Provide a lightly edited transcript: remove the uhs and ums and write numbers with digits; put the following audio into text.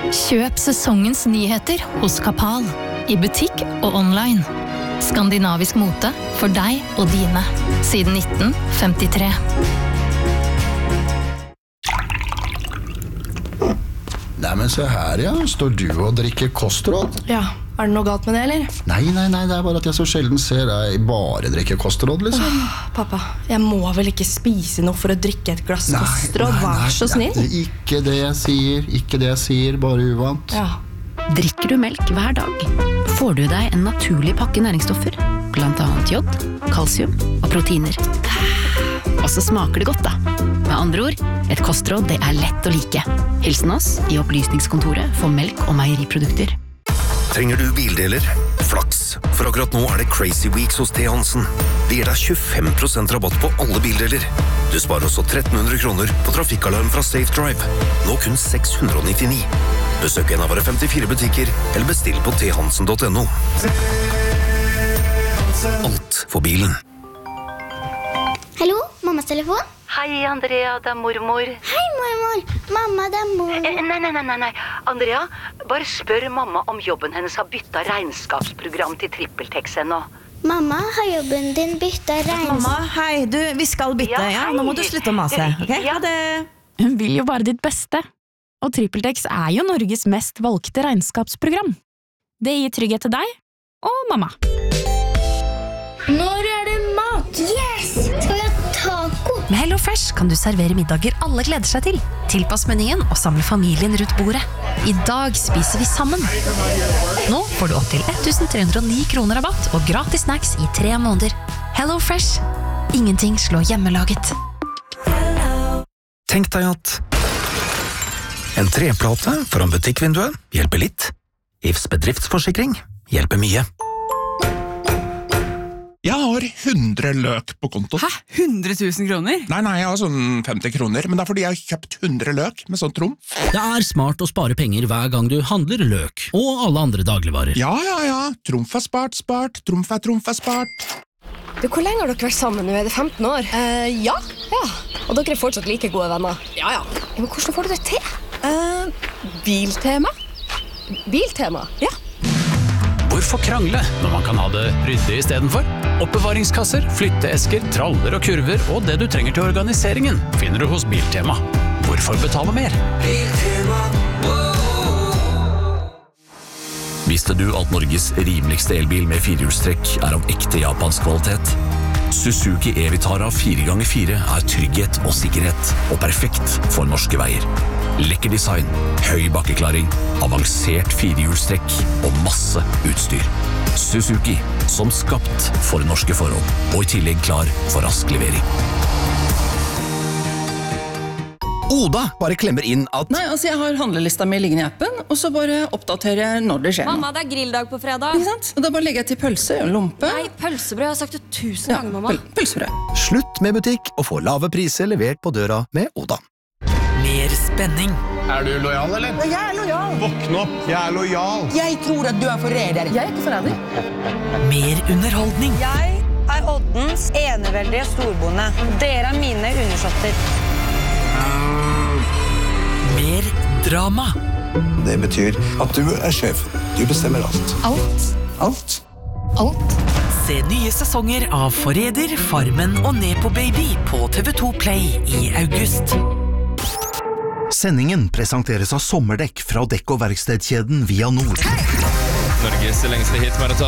Kjøp sesongens nyheter hos Kapal, I butikk og online. Skandinavisk mote for deg og dine, siden 1953. Nei, men se her, ja. Står du og drikker kostråd? Ja, det noe galt med det, eller? Nei, det bare at jeg så sjelden ser deg bare drikke kostråd, liksom. Pappa, jeg må vel ikke spise noe for å drikke et glass kostråd, vær så snill. Ikke det jeg sier, bare uvant. Ja. Drikker du melk hver dag, får du deg en naturlig pakke næringsstoffer, blant annet jod, kalsium og proteiner. Og så smaker det godt da. Med andre ord, et kostråd det lett å like. Hilsen oss I opplysningskontoret for melk og meieriprodukter. Trenger du bildeler? Flaks, for akkurat nå det Crazy Weeks hos T. Hansen. Vi gir deg 25% rabatt på alle bildeler. Du sparer også 1300 kroner på trafikkalarm fra Safe Drive. Nå kun 699. Besøk en av våre 54 butikker, eller bestill på thansen.no. Alt for bilen. Hallo, mammas telefon? Hei, Andrea, det mormor. Hei, mormor. Mamma, det mormor. Nei. Andrea, bare spør mamma om jobben hennes har byttet regnskapsprogram til TrippelTex ennå. Mamma, har jobben din byttet regnskap? Mamma, hei, vi skal bytte, ja? Nå må du slutte å mase, ok? Ja, det... Hun vil jo bare ditt beste. Og TrippelTex jo Norges mest valgte regnskapsprogram. Det gir trygghet til deg og mamma. Når det mat? Yes! Skal vi ha taco? Med HelloFresh kan du servere middager alle gleder seg til. Tilpass menyen og samle familien rundt bordet. I dag spiser vi sammen. Nå får du opp til 1309 kroner rabatt og gratis snacks I 3 måneder. HelloFresh. Ingenting slår hjemmelaget. Tenk deg at en treplate foran butikkvinduet hjelper litt. IFs bedriftsforsikring hjelper mye. Jeg har 100 løk på konto. Hæ? 100 000 kroner? Nei, jeg har sånn 50 kroner, men det fordi jeg har kjøpt 100 løk med sånn trumf. Det smart å spare penger hver gang du handler løk, og alle andre dagligvarer. Ja. Trumf spart. Trumf spart. Du, hvor lenge har dere vært sammen nå? Det 15 år? Ja. Og dere fortsatt like gode venner? Ja. Men hvordan får du det til? Biltema. Biltema? Ja. Hvorfor krangle når man kan ha det ryddig I stedet for? Oppbevaringskasser, flytteesker, traller og kurver og det du trenger til organiseringen finner du hos Biltema. Hvorfor betale mer? Biltema. Visste du at Norges rimeligste elbil med 4-hjulstrekk av ekte japansk kvalitet? Suzuki E-Vitara 4x4 trygghet og sikkerhet, og perfekt for norske veier. Lekker design, høy bakkeklaring, avansert 4-hjulstrekk og masse utstyr. Suzuki, som skapt for norske forhold, og I tillegg klar for rask levering. Oda bare klemmer inn at... Nei, jeg har handlelista mi liggende I appen, og så bare oppdaterer jeg når det skjer. Mamma, det grilldag på fredag. Ikke sant? Og da bare legger jeg til pølse og lompe. Nei, pølsebrød, jeg har sagt det 1000 ganger, mamma. Pølsebrød. Slutt med butikk og få lave priser levert på døra med Oda. Mer spenning. Du lojal, eller? Jeg lojal. Våkne opp, jeg lojal. Jeg tror at du forræder. Jeg ikke forræder. Mer underholdning. Jeg Oddens eneveldige storbonde. Dere mine undersåtter. Mer drama. Det betyr at du sjef. Du bestemmer alt. Alt. Se nye sesonger av Forræder, Farmen og Nepo Baby på TV2 Play I august. Sendingen presenteres av sommerdekk fra dekk- og verkstedkjeden Via Nord. Norges lengste hitmaraton.